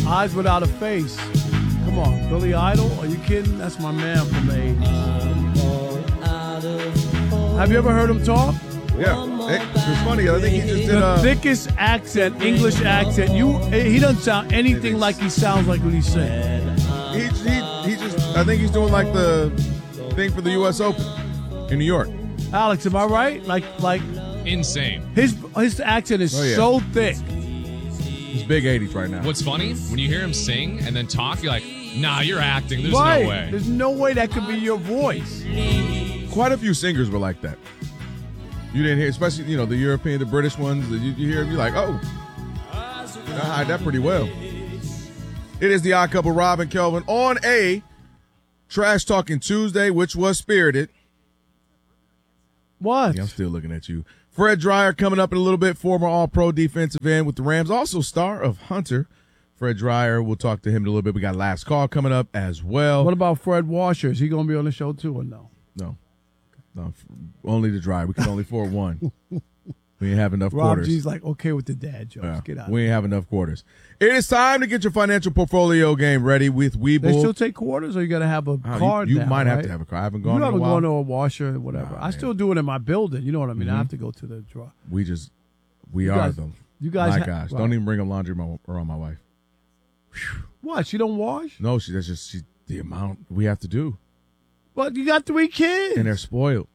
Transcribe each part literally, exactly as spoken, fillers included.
Eyes Without a Face. Come on, Billy Idol? Are you kidding? That's my man from the eighties. Have you ever heard him talk? Yeah. It, it's funny. I think he just did The a... thickest accent, English accent. You, He doesn't sound anything like he sounds like when he's saying. He, he, he just... I think he's doing like the thing for the U S Open in New York. Alex, am I right? Like, like insane. His his accent is Oh, yeah. so thick. He's big eighties right now. What's funny, when you hear him sing and then talk, you're like, nah, you're acting. There's right. no way. There's no way that could be your voice. Quite a few singers were like that. You didn't hear, especially, you know, the European, the British ones. You, you hear them, you're like, oh, I hide that pretty well. It is the Odd Couple, Rob and Kelvin, on a Trash Talking Tuesday, which was spirited. What? Yeah, I'm still looking at you. Fred Dreyer coming up in a little bit, former All-Pro defensive end with the Rams, also star of Hunter. Fred Dreyer, we'll talk to him in a little bit. We got Last Call coming up as well. What about Fred Washer? Is he going to be on the show too or no? No. No, only the Dreyer. We can only afford one. We ain't have enough Rob quarters. G's like, okay with the dad jokes. Yeah, Get out. we ain't have enough quarters. It is time to get your financial portfolio game ready with Webull. They still take quarters, or you got to have a Oh, card. You, you now, might right? have to have a car. I haven't gone You in a haven't while. gone to a washer or whatever. Nah, I man. still do it in my building. You know what I mean? Mhm. I have to go to the draw. We just, we You are guys- them. you guys My ha- gosh. right. Don't even bring a laundry mo- around my wife. What? She don't wash? No, she. That's just she, the amount we have to do. But you got three kids. And they're spoiled.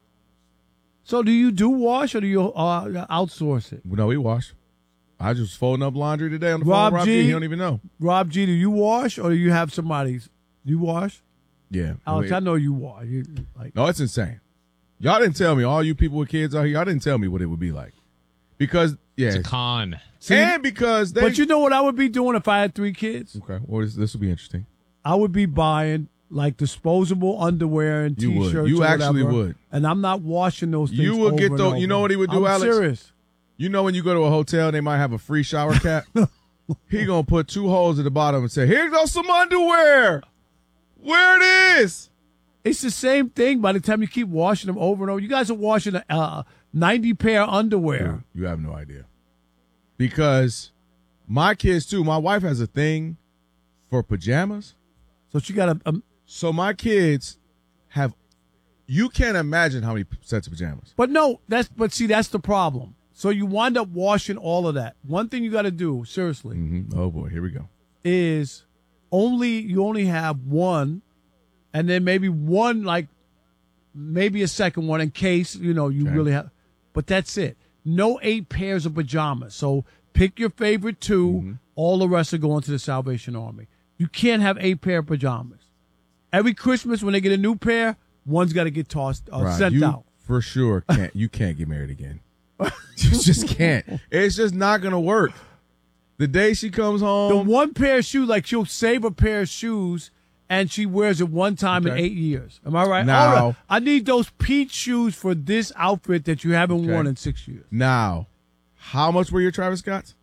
So do you do wash or do you uh, outsource it? No, we wash. I just folding up laundry today on the Rob phone. Rob G, G, he don't even know. Rob G, do you wash or do you have somebody's? You wash? Yeah. Alex, Wait. I know you wash. You, like, No, it's insane. Y'all didn't tell me, all you people with kids out here, y'all didn't tell me what it would be like. Because, yeah. It's a con. And because they. but you know what I would be doing if I had three kids? Okay, well, this, this will be interesting. I would be buying like disposable underwear and You would. T-shirts. You or actually whatever, would. And I'm not washing those things. You would over get and those. over. You know what he would do, I'm Alex? serious. You know when you go to a hotel, they might have a free shower cap. He gonna put two holes at the bottom and say, "Here goes some underwear. Where it is." It's the same thing. By the time you keep washing them over and over, you guys are washing a uh, ninety pair of underwear. Dude, you have no idea. Because my kids too. My wife has a thing for pajamas. So she got a. Um, So my kids have. You can't imagine how many sets of pajamas. but no, that's but see that's the problem. So you wind up washing all of that. One thing you got to do, seriously, Mm-hmm. Oh boy, here we go. is only you only have one, and then maybe one like maybe a second one in case you know you Okay. really have. But that's it. No eight pairs of pajamas. So pick your favorite two. Mm-hmm. All the rest are going to the Salvation Army. You can't have eight pair of pajamas. Every Christmas when they get a new pair, one's got to get tossed uh, Right, sent you out. for sure can't. You can't get married again. You just can't. It's just not gonna work. The day she comes The home, one pair of shoes, like she'll save a pair of shoes and she wears it one time in Okay. eight years. Am I right? Now- Hold on. I need those peach shoes for this outfit that you haven't Okay. worn in six years. now, how much were your Travis Scotts?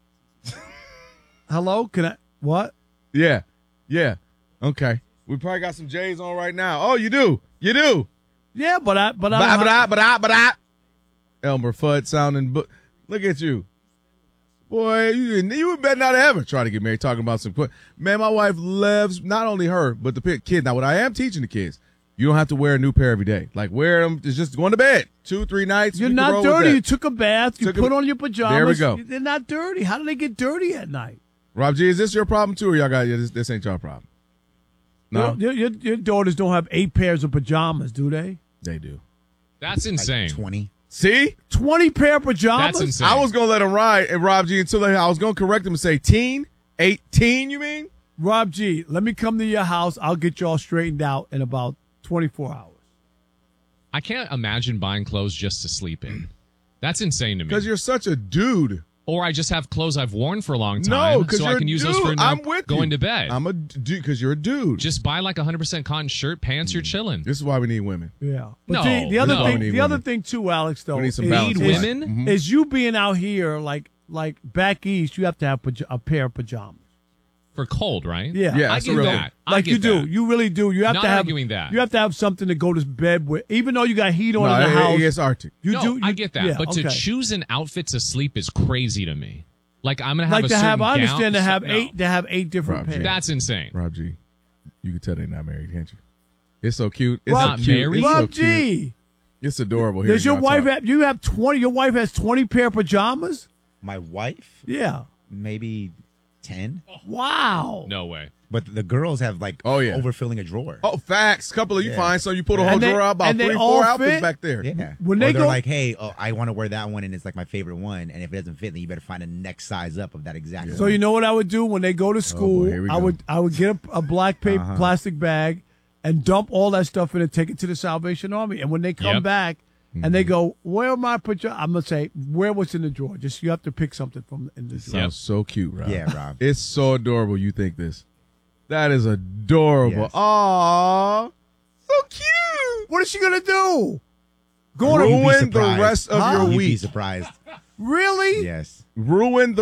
Hello? Can I? What? Yeah, yeah. Okay, we probably got some J's on right now. Oh, you do, you do. Yeah, but I, but I, Ba don't ba da have- ba da ba da. Elmer Fudd sounding. Bu- Look at you, boy. You you better not ever try to get married talking about some. Man, my wife loves not only her but the pi- kid. Now, what I am teaching the kids, you don't have to wear a new pair every day. Like wear them. It's just going to bed two, three nights. You're you can not roll with dirty. that. You took a bath. You Took a- put on your pajamas. There we go. They're not dirty. How do they get dirty at night? Rob G, is this your problem too, or y'all got yeah, this? This ain't your problem. No, Your, your, your daughters don't have eight pairs of pajamas, do they? they do. That's insane. twenty. See, twenty pair of pajamas? That's insane. I was gonna let him ride, and Rob G until I was gonna correct him and say teen, eighteen. You mean? Rob G, let me come to your house. I'll get y'all straightened out in about twenty-four hours. I can't imagine buying clothes just to sleep in. That's insane to me. Because you're such a dude. Or I just have clothes I've worn for a long time, No, because so you're I can a use dude. those for now I'm with going you. to bed. I'm a dude because you're a dude. Just buy like a hundred percent cotton shirt, pants. You're chilling. This is why we need women. Yeah. But No, the, the other no. thing, We need the other women. thing too, Alex, though, We need some is, balance. Need in life. women? Mhm. is you being out here like like back east, you have to have paj- a pair of pajamas. For cold, right? Yeah. Yeah, I that's get a real that. I Like get you do, that. you really do. You have Not to have arguing that. You have to have something to go to bed with, even though you got heat on No, in the it, house. it gets Arctic. You no, do. You, I get that. yeah, but okay. to choose an outfit to sleep is crazy to me. Like I'm gonna have Like a to have, certain I understand gown- to have no. eight to have eight different Rob G. pairs. That's insane. Rob G, you can tell they're not married, can't you? It's so cute. It's Rob- so cute. Married? It's so Rob cute. G, It's adorable. Here does your y'all wife talk. have? You have twenty. Your wife has twenty pair of pajamas. My wife, Yeah. maybe ten, Wow. No way. but the girls have like Oh, yeah. overfilling a drawer. Oh, facts. Couple of you Yeah. find some. You pull the whole And they- drawer out, about and they three, all four outfits fit? back there. Yeah. When or they they're go- like, hey, oh, I want to wear that one, and it's like my favorite one. And if it doesn't fit, then you better find a next size up of that exact one. So you know what I would do when they go to school? Oh, here we I go. would I would get a, a black paper Uh-huh. plastic bag and dump all that stuff in and take it to the Salvation Army. And when they come Yep. back and Mm-hmm. they go, "Where are my pajamas?" I'm gonna say, "Where was in the drawer?" Just you have to pick something from in the drawer. Sounds so cute, Rob. Yeah, Rob. It's so adorable. You think this? That is adorable. Yes. Aw, so cute. What is she gonna do? Go on You'd a be Ruin the surprised. rest of Huh? your You'd be week. surprised. really? Yes. Ruin the